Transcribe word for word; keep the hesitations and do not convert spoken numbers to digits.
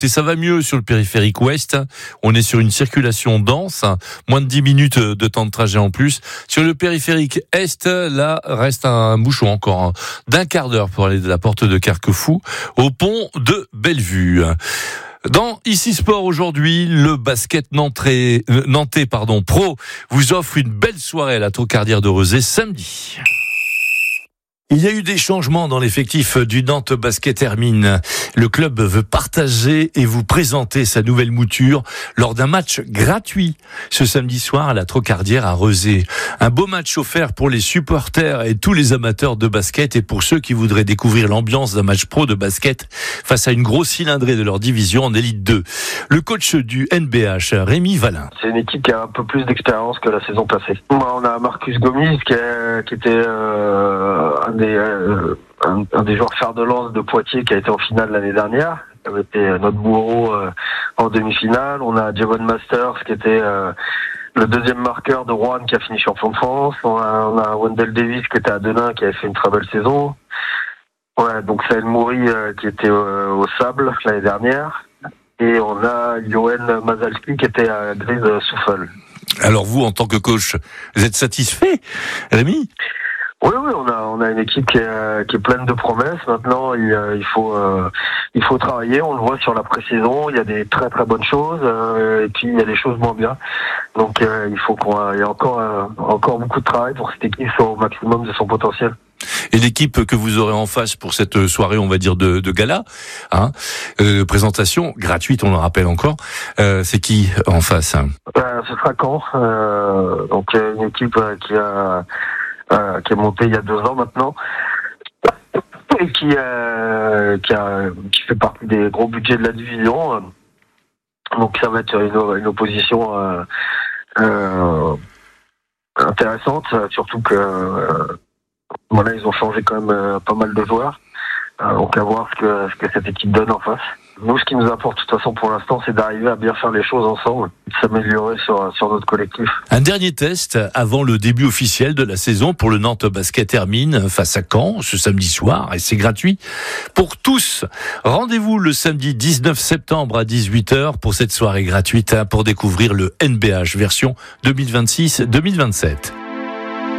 Et ça va mieux sur le périphérique ouest. On est sur une circulation dense, moins de dix minutes de temps de trajet en plus. Sur le périphérique est, là, reste un bouchon encore d'un quart d'heure pour aller de la porte de Carquefou au pont de Bellevue. Dans Ici Sport aujourd'hui, le basket nantais, euh, nantais pardon, pro vous offre une belle soirée à la Trocardière de Rezé samedi. Il y a eu des changements dans l'effectif du Nantes Basket Hermine. Le club veut partager et vous présenter sa nouvelle mouture lors d'un match gratuit ce samedi soir à la Trocardière à Rezé. Un beau match offert pour les supporters et tous les amateurs de basket et pour ceux qui voudraient découvrir l'ambiance d'un match pro de basket face à une grosse cylindrée de leur division en Élite deux. Le coach du N B H, Rémi Valin. C'est une équipe qui a un peu plus d'expérience que la saison passée. On a Marcus Gomis qui, est, qui était euh, un des Euh, un, un des joueurs fer de lance de Poitiers qui a été en finale l'année dernière, qui avait été notre bourreau euh, en demi-finale. On a Javon Masters qui était euh, le deuxième marqueur de Rouen qui a fini champion de France. On a, on a Wendell Davis qui était à Denain qui avait fait une très belle saison. Ouais, donc Saël Moury euh, qui était euh, au Sable l'année dernière. Et on a Yoann Mazalski qui était à Grise Souffle. Alors vous, en tant que coach, vous êtes satisfait, Rémi ? Oui, oui, on a on a une équipe qui est, qui est pleine de promesses. Maintenant, il, il faut euh, il faut travailler. On le voit sur la pré-saison. Il y a des très très bonnes choses euh, et puis il y a des choses moins bien. Donc euh, il faut qu'on il y a encore euh, encore beaucoup de travail pour que cette équipe soit au maximum de son potentiel. Et l'équipe que vous aurez en face pour cette soirée, on va dire de, de gala, hein, euh, présentation gratuite, on le rappelle encore. Euh, c'est qui en face hein euh, Ce sera Caen. Euh, donc une équipe qui a Euh, qui est monté il y a deux ans maintenant et qui, euh, qui, a, qui fait partie des gros budgets de la division. Donc ça va être une, une opposition euh, euh, intéressante, surtout que euh, voilà, ils ont changé quand même euh, pas mal de joueurs. Euh, donc à voir ce que, ce que cette équipe donne en face. Nous, ce qui nous importe de toute façon pour l'instant, c'est d'arriver à bien faire les choses ensemble, de s'améliorer sur, sur notre collectif. Un dernier test avant le début officiel de la saison pour le Nantes Basket Hermine face à Caen ce samedi soir, et c'est gratuit pour tous. Rendez-vous le samedi dix-neuf septembre à dix-huit heures pour cette soirée gratuite pour découvrir le N B H version deux mille vingt-six deux mille vingt-sept.